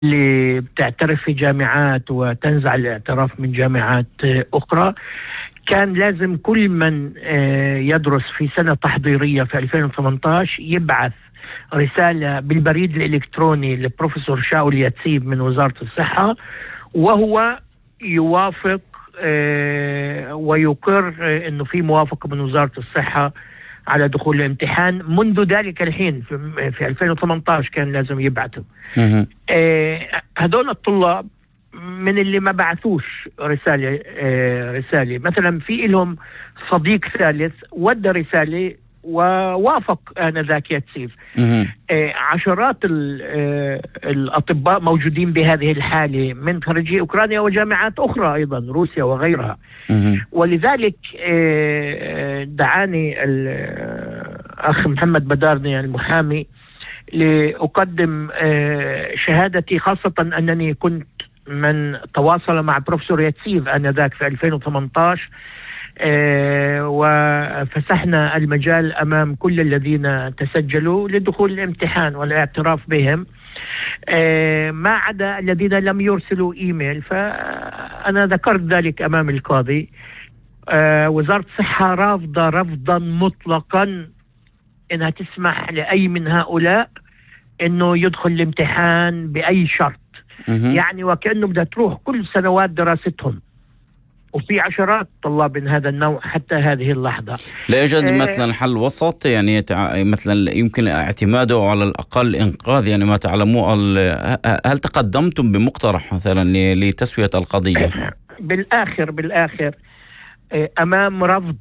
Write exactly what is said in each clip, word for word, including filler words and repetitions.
اللي بتعترف في جامعات وتنزع الاعتراف من جامعات أخرى، كان لازم كل من يدرس في سنة تحضيرية في ألفين وثمانية عشر يبعث رسالة بالبريد الإلكتروني للبروفيسور شاول ياتسيب من وزارة الصحة، وهو يوافق ويقر أنه في موافقة من وزارة الصحة على دخول الامتحان. منذ ذلك الحين في ألفين وثمانية عشر كان لازم يبعثوا. هذول الطلاب من اللي ما بعثوش رسالة رسالة مثلا في لهم صديق ثالث ودى رسالة ووافق آنذاك ياتسيب. عشرات الأطباء موجودين بهذه الحالة من خريجي أوكرانيا وجامعات أخرى أيضا روسيا وغيرها. ولذلك دعاني الأخ محمد بدارني المحامي لأقدم شهادتي، خاصة أنني كنت من تواصل مع بروفيسور ياتسيب آنذاك في ألفين وثمانية عشر، آه وفسحنا المجال أمام كل الذين تسجلوا لدخول الامتحان والاعتراف بهم، آه ما عدا الذين لم يرسلوا إيميل. فأنا ذكرت ذلك أمام القاضي. آه وزارة الصحة رافضة رفضا مطلقا إنها تسمح لأي من هؤلاء إنه يدخل الامتحان بأي شرط. يعني وكأنه بدها تروح كل سنوات دراستهم، وفي عشرات طلاب من هذا النوع حتى هذه اللحظة. لا يوجد آه مثلا حل وسط، يعني مثلا يمكن اعتماده على الأقل إنقاذ يعني ما تعلموه؟ هل تقدمتم بمقترح مثلا لتسوية القضية؟ بالآخر بالآخر أمام رفض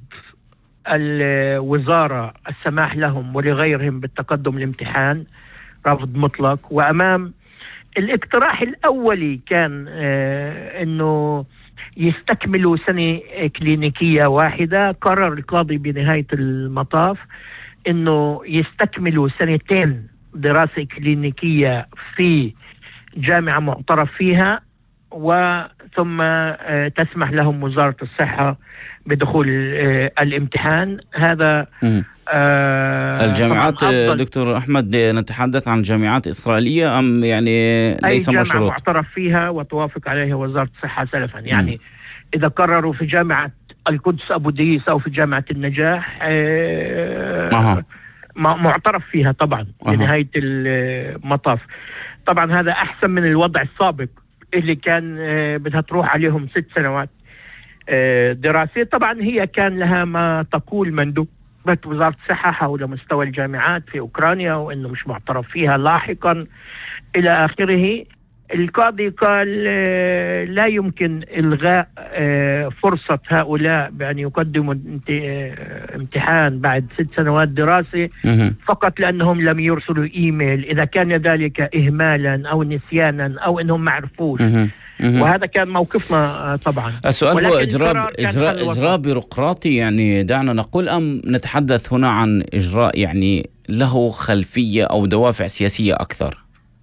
الوزارة السماح لهم ولغيرهم بالتقدم الامتحان، رفض مطلق، وأمام الاقتراح الأولي كان آه أنه يستكملوا سنة كلينيكية واحدة، قرر القاضي بنهاية المطاف أنه يستكملوا سنتين دراسة كلينيكية في جامعة معترف فيها، وثم آه تسمح لهم وزارة الصحة بدخول آه الامتحان. هذا آه الجامعات دكتور أحمد نتحدث عن جامعات إسرائيلية أم يعني ليس أي مشروط؟ جامعة معترف فيها وتوافق عليها وزارة الصحة سلفا. يعني م. إذا قرروا في جامعة القدس أبو ديس أو في جامعة النجاح آه معترف فيها طبعا في نهاية المطاف. طبعا هذا أحسن من الوضع السابق اللي كان آه بدها تروح عليهم ست سنوات آه دراسة. طبعا هي كان لها ما تقول مندوب وزارة الصحة حول مستوى الجامعات في أوكرانيا وأنه مش معترف فيها لاحقا إلى آخره. القاضي قال لا يمكن إلغاء فرصة هؤلاء بأن يقدموا امتحان بعد ست سنوات دراسة فقط لأنهم لم يرسلوا إيميل، إذا كان ذلك إهمالا أو نسيانا أو أنهم ما عرفوش. وهذا كان موقفنا طبعا. السؤال هو إجراء إجراء إجراء بيروقراطي يعني دعنا نقول، أم نتحدث هنا عن إجراء يعني له خلفية أو دوافع سياسية أكثر؟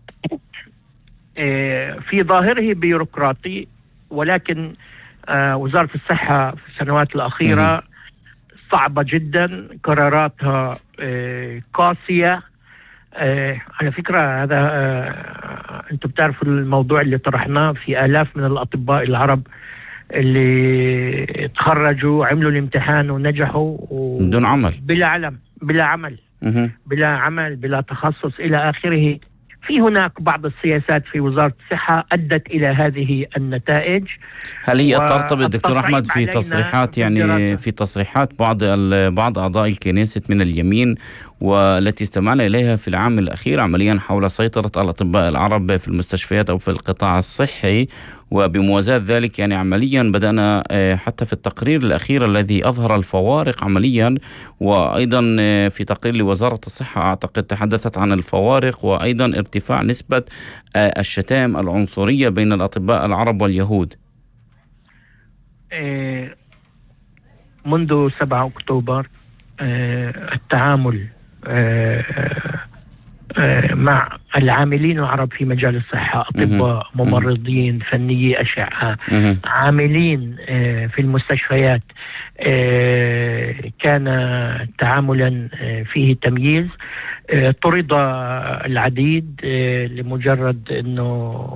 في ظاهره بيروقراطي، ولكن وزارة الصحة في السنوات الأخيرة صعبة جدا، قراراتها قاسية. على فكرة هذا أنتم بتعرفوا الموضوع اللي طرحناه في آلاف من الأطباء العرب اللي تخرجوا عملوا الامتحان ونجحوا بدون عمل، بلا علم بلا عمل بلا عمل بلا تخصص إلى آخره. في هناك بعض السياسات في وزارة الصحة أدت إلى هذه النتائج. هل هي ترتبط دكتور أحمد في تصريحات يعني في تصريحات بعض بعض أعضاء الكنيسة من اليمين والتي استمعنا إليها في العام الأخير عمليا حول سيطرة الأطباء العرب في المستشفيات أو في القطاع الصحي، وبموازاة ذلك يعني عمليا بدأنا حتى في التقرير الأخير الذي أظهر الفوارق عمليا، وأيضا في تقرير لوزارة الصحة أعتقد تحدثت عن الفوارق وأيضا ارتفاع نسبة الشتائم العنصرية بين الأطباء العرب واليهود. منذ سبعة أكتوبر التعامل مع العاملين العرب في مجال الصحة، أطباء، ممرضين، فنيي أشعة، عاملين في المستشفيات، كان تعاملا فيه تمييز. طرد العديد لمجرد أنه